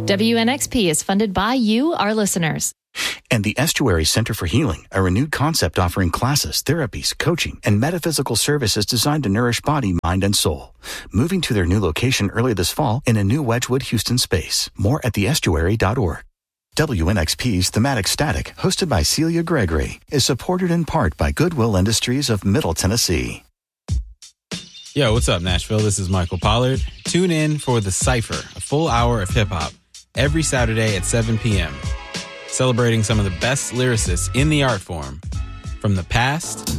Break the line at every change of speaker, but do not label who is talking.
WNXP is funded by you, our listeners.
And the Estuary Center for Healing, a renewed concept offering classes, therapies, coaching, and metaphysical services designed to nourish body, mind, and soul. Moving to their new location early this fall in a new Wedgwood, Houston space. More at theestuary.org. WNXP's Thematic Static, hosted by Celia Gregory, is supported in part by Goodwill Industries of Middle Tennessee.
Yo, what's up, Nashville? This is Michael Pollard. Tune in for The Cypher, a full hour of hip-hop, every Saturday at 7 p.m., celebrating some of the best lyricists in the art form from the past